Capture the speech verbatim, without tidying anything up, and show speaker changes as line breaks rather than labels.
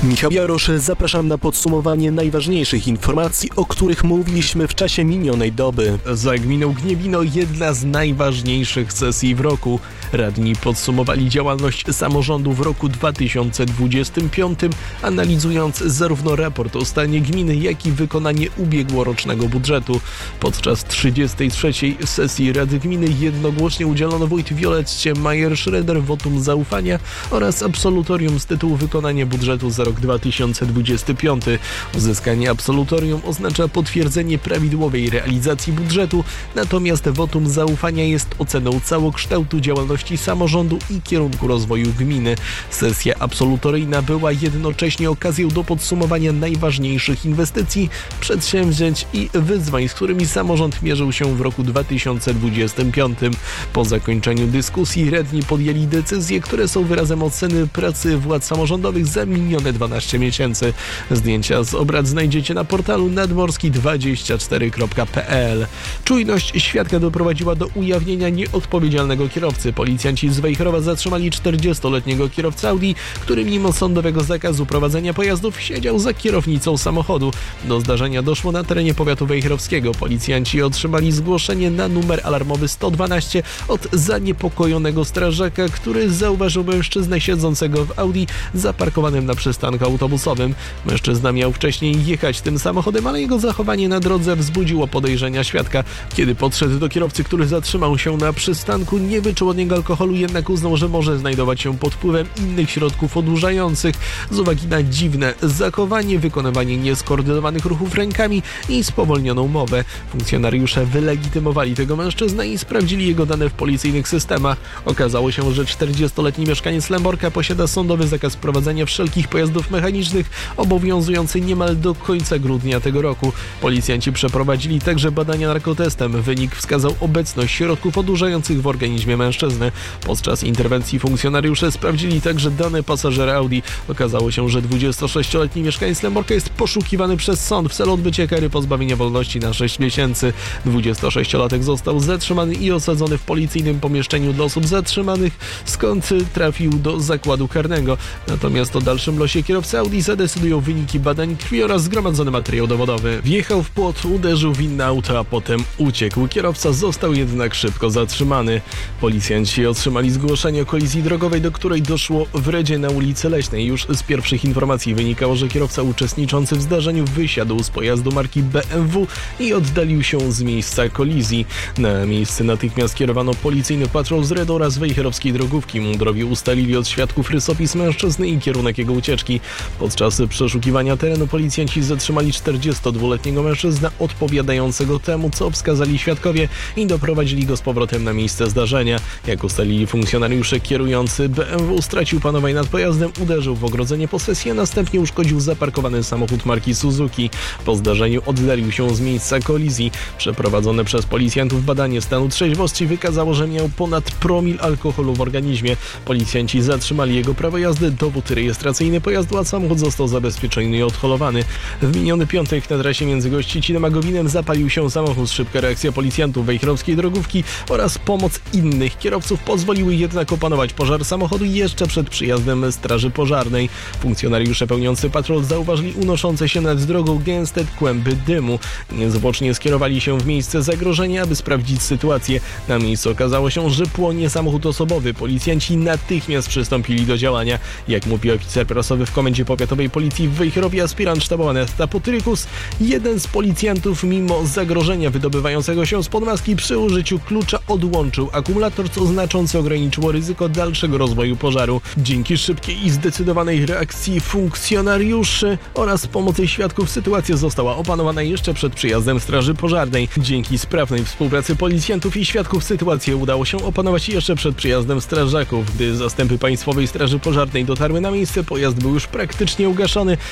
Michał Jarosz, zapraszam na podsumowanie najważniejszych informacji, o których mówiliśmy w czasie minionej doby.
Za gminą Gniewino jedna z najważniejszych sesji w roku. Radni podsumowali działalność samorządu w roku dwa tysiące dwudziestym piątym, analizując zarówno raport o stanie gminy, jak i wykonanie ubiegłorocznego budżetu. Podczas trzydziestej trzeciej sesji Rady Gminy jednogłośnie udzielono wójt Violetcie Majer-Schroeder wotum zaufania oraz absolutorium z tytułu wykonania budżetu za rok dwa tysiące dwudziesty piąty. Uzyskanie absolutorium oznacza potwierdzenie prawidłowej realizacji budżetu, natomiast wotum zaufania jest oceną całokształtu działalności samorządu i kierunku rozwoju gminy. Sesja absolutoryjna była jednocześnie okazją do podsumowania najważniejszych inwestycji, przedsięwzięć i wyzwań, z którymi samorząd mierzył się w roku dwa tysiące dwudziestym piątym. Po zakończeniu dyskusji radni podjęli decyzje, które są wyrazem oceny pracy władz samorządowych za minione dwanaście miesięcy. Zdjęcia z obrad znajdziecie na portalu nadmorski dwadzieścia cztery kropka p l. Czujność świadka doprowadziła do ujawnienia nieodpowiedzialnego kierowcy. Policjanci z Wejherowa zatrzymali czterdziestoletniego kierowcę Audi, który mimo sądowego zakazu prowadzenia pojazdów siedział za kierownicą samochodu. Do zdarzenia doszło na terenie powiatu wejherowskiego. Policjanci otrzymali zgłoszenie na numer alarmowy sto dwanaście od zaniepokojonego strażaka, który zauważył mężczyznę siedzącego w Audi zaparkowanym na przystanku autobusowym. Mężczyzna miał wcześniej jechać tym samochodem, ale jego zachowanie na drodze wzbudziło podejrzenia świadka. Kiedy podszedł do kierowcy, który zatrzymał się na przystanku, nie wyczuł od niego alkoholu, jednak uznał, że może znajdować się pod wpływem innych środków odurzających. Z uwagi na dziwne zachowanie, wykonywanie nieskoordynowanych ruchów rękami i spowolnioną mowę, funkcjonariusze wylegitymowali tego mężczyznę i sprawdzili jego dane w policyjnych systemach. Okazało się, że czterdziestoletni mieszkaniec Lęborka posiada sądowy zakaz prowadzenia wszelkich pojazdów mechanicznych, obowiązujący niemal do końca grudnia tego roku. Policjanci przeprowadzili także badania narkotestem. Wynik wskazał obecność środków odurzających w organizmie mężczyzny. Podczas interwencji funkcjonariusze sprawdzili także dane pasażera Audi. Okazało się, że dwudziestosześcioletni mieszkaniec Lęborka jest poszukiwany przez sąd w celu odbycia kary pozbawienia wolności na sześć miesięcy. dwudziestosześciolatek został zatrzymany i osadzony w policyjnym pomieszczeniu dla osób zatrzymanych, skąd trafił do zakładu karnego. Natomiast o dalszym losie kierowcy Audi zadecydują wyniki badań krwi oraz zgromadzony materiał dowodowy. Wjechał w płot, uderzył w inne auto, a potem uciekł. Kierowca został jednak szybko zatrzymany. Policjanci otrzymali zgłoszenie o kolizji drogowej, do której doszło w Redzie na ulicy Leśnej. Już z pierwszych informacji wynikało, że kierowca uczestniczący w zdarzeniu wysiadł z pojazdu marki B M W i oddalił się z miejsca kolizji. Na miejsce natychmiast kierowano policyjny patrol z Redu oraz wejherowskiej drogówki. Mundurowi ustalili od świadków rysopis mężczyzny i kierunek jego ucieczki. Podczas przeszukiwania terenu policjanci zatrzymali czterdziestodwuletniego mężczyznę odpowiadającego temu, co wskazali świadkowie, i doprowadzili go z powrotem na miejsce zdarzenia. Jak ustalili funkcjonariusze, kierujący B M W stracił panowanie nad pojazdem, uderzył w ogrodzenie posesji, a następnie uszkodził zaparkowany samochód marki Suzuki. Po zdarzeniu oddalił się z miejsca kolizji. Przeprowadzone przez policjantów badanie stanu trzeźwości wykazało, że miał ponad promil alkoholu w organizmie. Policjanci zatrzymali jego prawo jazdy, dowód rejestracyjny pojazdu, a samochód został zabezpieczony i odholowany. W miniony piątek na trasie między Gościcinem a Gowinem zapalił się samochód. Szybka reakcja policjantów wejherowskiej drogówki oraz pomoc innych kierowców pozwoliły jednak opanować pożar samochodu jeszcze przed przyjazdem straży pożarnej. Funkcjonariusze pełniący patrol zauważyli unoszące się nad drogą gęste kłęby dymu. Niezwłocznie skierowali się w miejsce zagrożenia, aby sprawdzić sytuację. Na miejscu okazało się, że płonie samochód osobowy. Policjanci natychmiast przystąpili do działania. Jak mówi oficer prasowy w Komendzie Powiatowej Policji w Wejherowie, aspirant sztabowy Tapotrykus, jeden z policjantów mimo zagrożenia wydobywającego się spod maski przy użyciu klucza odłączył akumulator, co znacząco ograniczyło ryzyko dalszego rozwoju pożaru. Dzięki szybkiej i zdecydowanej reakcji funkcjonariuszy oraz pomocy świadków sytuacja została opanowana jeszcze przed przyjazdem straży pożarnej. Dzięki sprawnej współpracy policjantów i świadków sytuację udało się opanować jeszcze przed przyjazdem strażaków. Gdy zastępy Państwowej Straży Pożarnej dotarły na miejsce, pojazd był już praktycznie ugaszony,